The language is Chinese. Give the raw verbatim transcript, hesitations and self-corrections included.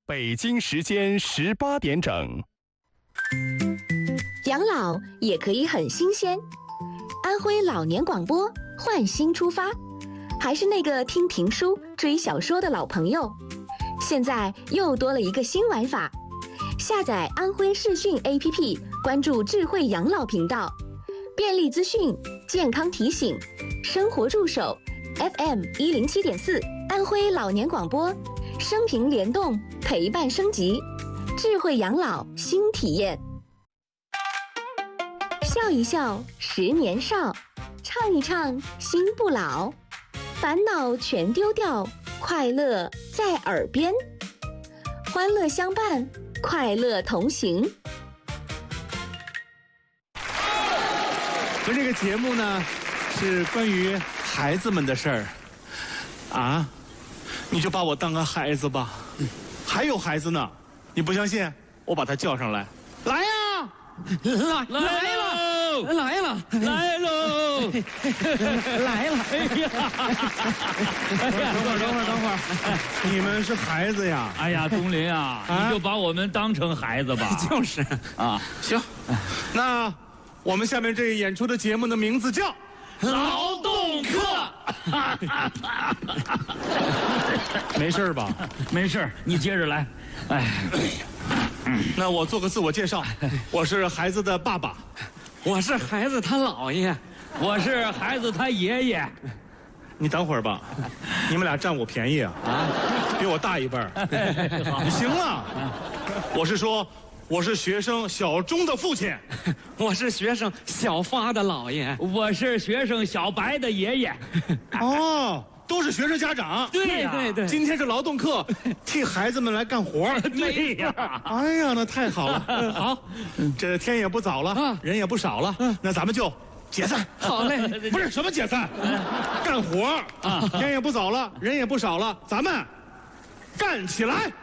北京时间十八点整。 养老也可以很新鲜。安徽老年广播换新出发，还是那个听评书、追小说的老朋友，现在又多了一个新玩法。下载安徽视讯 A P P， 关注智慧养老频道，便利资讯、健康提醒、生活助手 F M 一零七点四，安徽老年广播，生平联动，陪伴升级，智慧养老新体验。笑一笑，十年少；唱一唱，心不老。烦恼全丢掉，快乐在耳边。欢乐相伴，快乐同行。 和这个节目呢，是关于孩子们的事儿。啊，你就把我当个孩子吧。还有孩子呢，你不相信？我把他叫上来。来呀！ 来来了，来了， 来喽！ 来了！哎呀！ 哎呀，等会儿，等会儿，等会儿，你们是孩子呀？ 哎呀，东林啊，你就把我们当成孩子吧。 就是啊， 行。那我们下面这个演出的节目的名字叫《 劳动课》。 没事吧？ 没事，你接着来。哎。 那我做个自我介绍，我是孩子的爸爸， 我是孩子他姥爷， 我是孩子他爷爷。 你等会儿吧，你们俩占我便宜啊！啊，比我大一辈儿。行了，我是说，我是学生小钟的父亲， 我是学生小发的姥爷， 我是学生小白的爷爷。 哦。都是学生家长， 对呀， 对对， 今天是劳动课，替孩子们来干活。 对呀， 哎呀，那太好了。好，这天也不早了，人也不少了，那咱们就解散。 好嘞， 不是什么解散，干活啊！天也不早了，人也不少了，咱们干起来。